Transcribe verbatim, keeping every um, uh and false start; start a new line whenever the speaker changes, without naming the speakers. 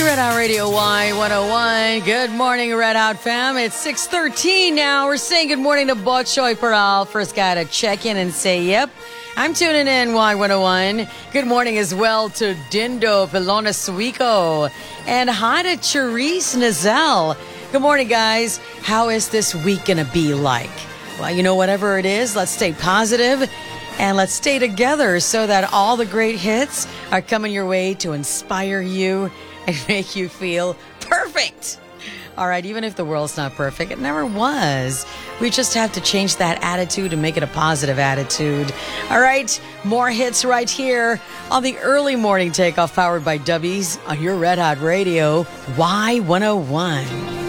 You're Red Hot Radio Y one oh one. Good morning, Red Hot fam. It's six thirteen now. We're saying good morning to Botchoy Peral. First guy to check in and say, yep, I'm tuning in, Y one oh one. Good morning as well to Dindo Pelona Suico. And hi to Charisse Nazelle. Good morning, guys. How is this week going to be like? Well, you know, whatever it is, let's stay positive and let's stay together so that all the great hits are coming your way to inspire you and make you feel perfect. All right, even if the world's not perfect, it never was. We just have to change that attitude and make it a positive attitude. All right, more hits right here on the early morning takeoff powered by Dubbies on your Red Hot Radio Y one oh one.